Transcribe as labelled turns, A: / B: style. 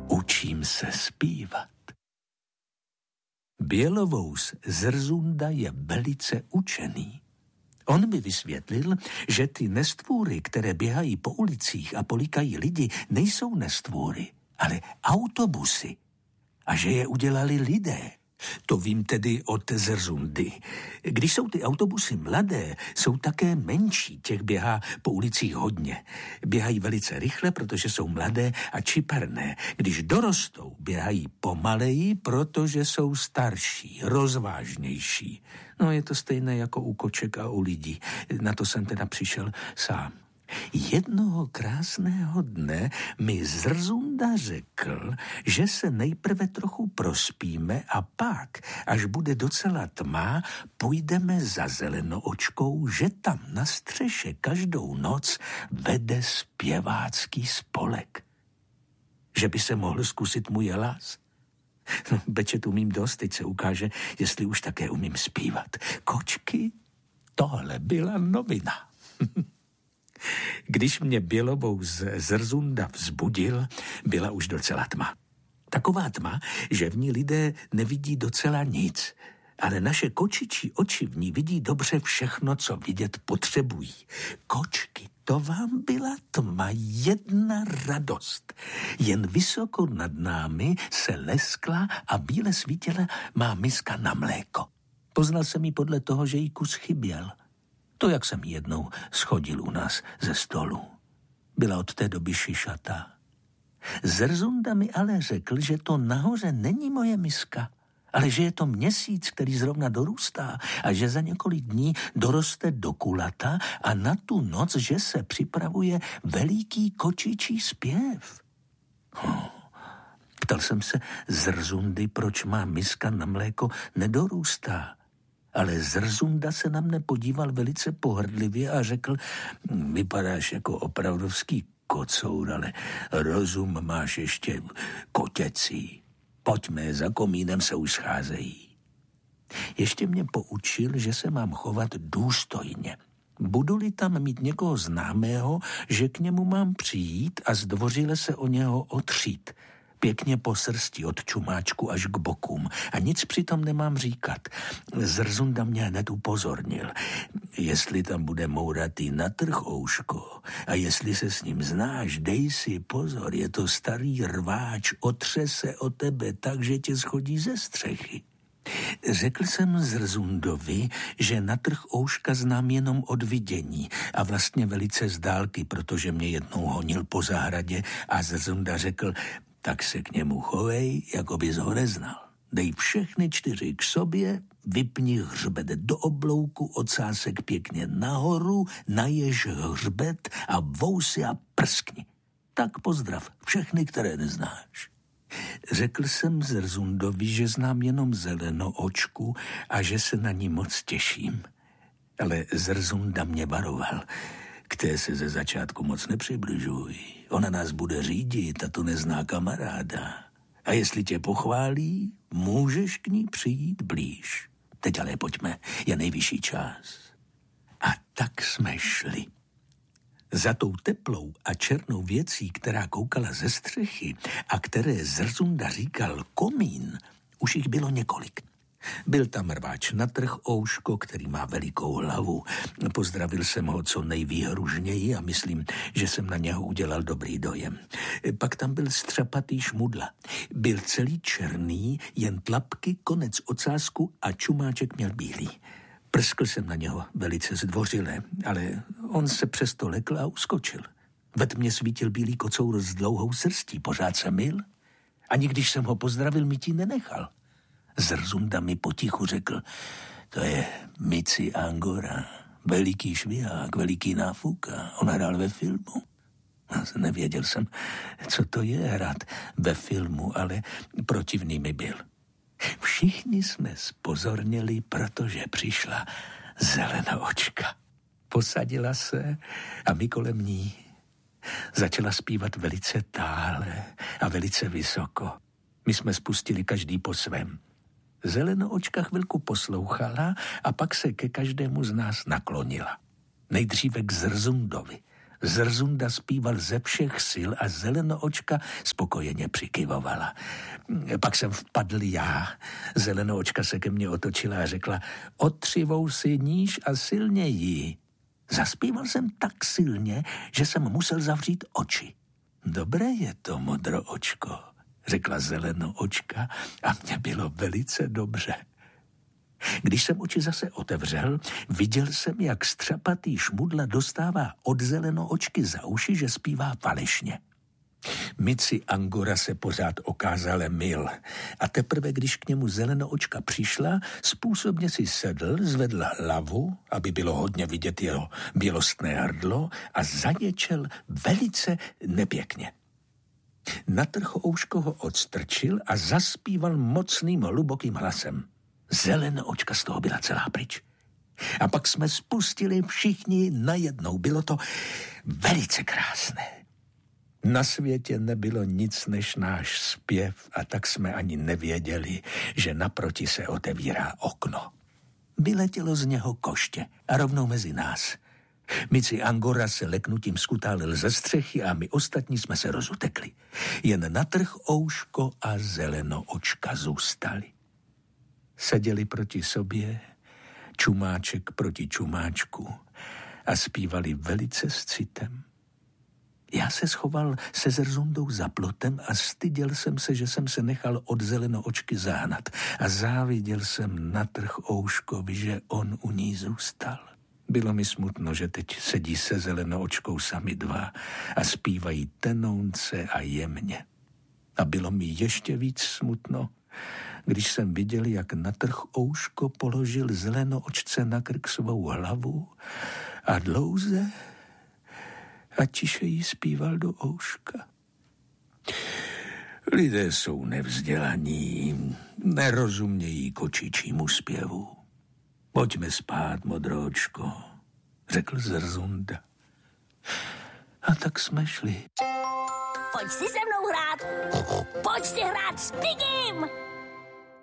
A: Učím se zpívat. Bělovous Zrzunda je velice učený. On mi vysvětlil, že ty nestvůry, které běhají po ulicích a polikají lidi, nejsou nestvůry, ale autobusy. A že je udělali lidé. To vím tedy od Zrzundy. Když jsou ty autobusy mladé, jsou také menší, těch běhá po ulicích hodně. Běhají velice rychle, protože jsou mladé a čiperné. Když dorostou, běhají pomaleji, protože jsou starší, rozvážnější. No je to stejné jako u koček a u lidí. Na to jsem teda přišel sám. Jednoho krásného dne mi Zrzunda řekl, že se nejprve trochu prospíme a pak, až bude docela tma, půjdeme za Zelenoočkou, že tam na střeše každou noc vede zpěvácký spolek. Že by se mohl zkusit můj hlas? Bečet umím dost, teď se ukáže, jestli už také umím zpívat. Kočky, tohle byla novina. Když mě Bělovous Zrzunda vzbudil, byla už docela tma. Taková tma, že v ní lidé nevidí docela nic, ale naše kočičí oči v ní vidí dobře všechno, co vidět potřebují. Kočky, to vám byla tma, jedna radost. Jen vysoko nad námi se leskla a bíle svítila má miska na mléko. Poznal jsem ji podle toho, že jí kus chyběl. To, jak jsem jednou schodil u nás ze stolu. Byla od té doby šišatá. Zrzunda mi ale řekl, že to nahoře není moje miska, ale že je to měsíc, který zrovna dorůstá a že za několik dní doroste do kulata a na tu noc, že se připravuje veliký kočičí zpěv. Ptal jsem se Zrzundy, proč má miska na mléko nedorůstá. Ale Zrzunda se na mne podíval velice pohrdlivě a řekl, vypadáš jako opravdovský kocour, ale rozum máš ještě kotěcí. Pojďme, za komínem se už scházejí. Ještě mě poučil, že se mám chovat důstojně. Budu-li tam mít někoho známého, že k němu mám přijít a zdvořile se o něho otřít. Pěkně po srsti od čumáčku až k bokům a nic přitom nemám říkat. Zrzunda mě hned upozornil. Jestli tam bude mouratý na trh, ouško, a jestli se s ním znáš, dej si pozor, je to starý rváč, otře se o tebe tak, že tě schodí ze střechy. Řekl jsem Zrzundovi, že na trh ouška znám jenom od vidění a vlastně velice z dálky, protože mě jednou honil po zahradě a Zrzunda řekl, tak se k němu chovej, jako bys ho neznal. Dej všechny 4 k sobě, vypni hřbet do oblouku, ocásek pěkně nahoru, najež hřbet a vousy a prskni. Tak pozdrav všechny, které neznáš. Řekl jsem Zrzundovi, že znám jenom Zelenoočku a že se na ní moc těším. Ale Zrzunda mě varoval. K té se ze začátku moc nepřibližuj. Ona nás bude řídit a to nezná kamaráda. A jestli tě pochválí, můžeš k ní přijít blíž. Teď ale pojďme, je nejvyšší čas. A tak jsme šli. Za tou teplou a černou věcí, která koukala ze střechy a které Zrzunda říkal komín, už jich bylo několik. Byl tam rváč na trh, ouško, který má velikou hlavu. Pozdravil jsem ho co nejvýhružněji a myslím, že jsem na něho udělal dobrý dojem. Pak tam byl střapatý šmudla. Byl celý černý, jen tlapky, konec ocásku a čumáček měl bílý. Prskl jsem na něho velice zdvořile, ale on se přesto lekl a uskočil. Ve tmě svítil bílý kocour s dlouhou srstí, pořád se myl. Ani když jsem ho pozdravil, mi ti nenechal. Zrzunda mi potichu řekl, to je Mici Angora, veliký šviják, veliký náfuka, on hrál ve filmu. Nevěděl jsem, co to je hrát ve filmu, ale protivný mi byl. Všichni jsme zpozorněli, protože přišla Zelenoočka. Posadila se a my kolem ní. Začala zpívat velice táhle a velice vysoko. My jsme spustili každý po svém. Zelenoočka chvilku poslouchala a pak se ke každému z nás naklonila. Nejdříve k Zrzundovi Zrzunda zpíval ze všech sil a Zelenoočka spokojeně přikyvovala. Pak jsem vpadl já. Zelenoočka se ke mně otočila a řekla: otřivou si níž a silněji. Zaspíval jsem tak silně, že jsem musel zavřít oči. Dobré je to, Modroočko, řekla Zelenoočka a mně bylo velice dobře. Když jsem oči zase otevřel, viděl jsem, jak střapatý Šmudla dostává od Zelenoočky za uši, že zpívá falešně. Mici Angora se pořád okázale mil a teprve, když k němu Zelenoočka přišla, způsobně si sedl, zvedl hlavu, aby bylo hodně vidět jeho bělostné hrdlo a zaněčel velice nepěkně. Natrh ouško ho odstrčil a zaspíval mocným, hlubokým hlasem. Zelenoočka z toho byla celá pryč. A pak jsme spustili všichni najednou. Bylo to velice krásné. Na světě nebylo nic než náš zpěv a tak jsme ani nevěděli, že naproti se otevírá okno. Vyletělo z něho koště a rovnou mezi nás. Mici Angora se leknutím skutálil ze střechy a my ostatní jsme se rozutekli. Jen natrh ouško a Zelenoočka zůstali. Seděli proti sobě, čumáček proti čumáčku a zpívali velice s citem. Já se schoval se Zrzundou za plotem a styděl jsem se, že jsem se nechal od Zelenoočky zahnat a záviděl jsem natrh ouškovi, že on u ní zůstal. Bylo mi smutno, že teď sedí se Zelenoočkou sami dva a zpívají tenounce a jemně. A bylo mi ještě víc smutno, když jsem viděl, jak natrh ouško položil Zelenoočce na krk svou hlavu a dlouze a tiše jí zpíval do ouška. Lidé jsou nevzdělaní, nerozumějí kočičímu zpěvu. Pojďme spát, Modroočko, řekl Zrzunda. A tak jsme šli.
B: Pojď si se mnou hrát. Pojď si hrát s Pigim.